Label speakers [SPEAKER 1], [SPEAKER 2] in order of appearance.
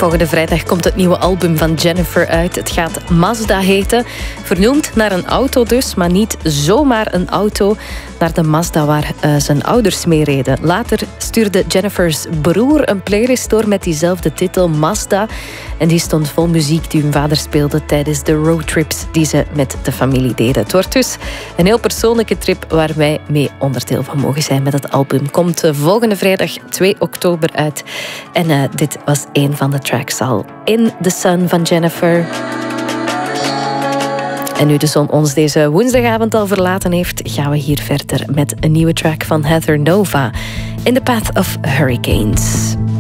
[SPEAKER 1] Volgende vrijdag komt het nieuwe album van Jennifer uit. Het gaat Mazda heten. Vernoemd naar een auto dus, maar niet zomaar een auto. Naar de Mazda waar zijn ouders mee reden. Later stuurde Jennifers broer een playlist door met diezelfde titel, Mazda. En die stond vol muziek die hun vader speelde tijdens de roadtrips die ze met de familie deden. Het wordt dus een heel persoonlijke trip waar wij mee onderdeel van mogen zijn met het album. Komt volgende vrijdag 2 oktober uit. En dit was een van de tracks al. In the Sun van Jennifer. En nu de zon ons deze woensdagavond al verlaten heeft, gaan we hier verder met een nieuwe track van Heather Nova. In the Path of Hurricanes.